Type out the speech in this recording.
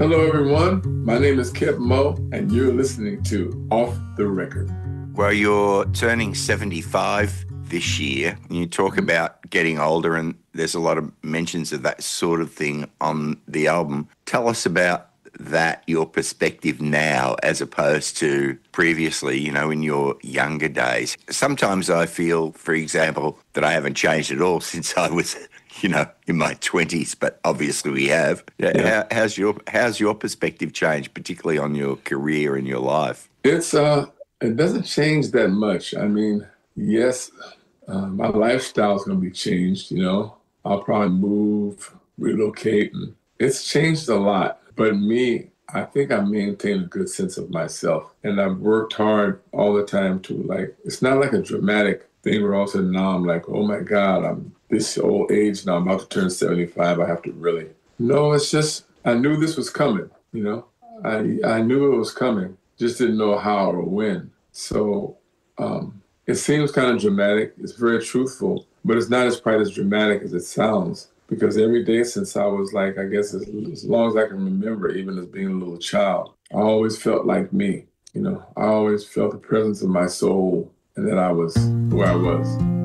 Hello, everyone. My name is Kev Moe, and you're listening to Off the Record. Well, you're turning 75 this year, and you talk about getting older, and there's a lot of mentions of that sort of thing on the album. Tell us about that, your perspective now as opposed to previously, you know, in your younger days. Sometimes I feel, for example, that I haven't changed at all since I was, you know, in my 20s, but obviously we have. Yeah. How's your perspective changed, particularly on your career and your life? It doesn't change that much. I mean, yes, my lifestyle is going to be changed, you know. I'll probably move, relocate, and it's changed a lot. But me, I think I maintain a good sense of myself. And I've worked hard all the time to it's not like a dramatic thing where all of a sudden now I'm like, oh my God, I'm this old age now, I'm about to turn 75, I have to really. No, it's just, I knew this was coming, you know. I knew it was coming, just didn't know how or when. So it seems kind of dramatic. It's very truthful, but it's not as quite as dramatic as it sounds. Because every day since I was like, I guess as long as I can remember, even as being a little child, I always felt like me. You know, I always felt the presence of my soul and that I was who I was.